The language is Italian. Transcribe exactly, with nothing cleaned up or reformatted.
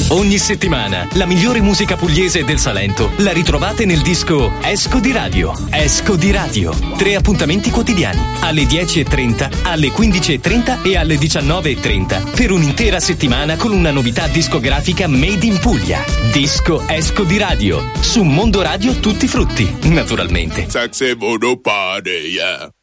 Ogni settimana la migliore musica pugliese del Salento la ritrovate nel disco Esco di Radio. Esco di Radio. Tre appuntamenti quotidiani alle dieci e trenta, alle quindici e trenta e alle diciannove e trenta per un'intera settimana con una novità discografica made in Puglia. Disco Esco di Radio su Mondo Radio Tutti Frutti, naturalmente. Sexy voodoo party, yeah.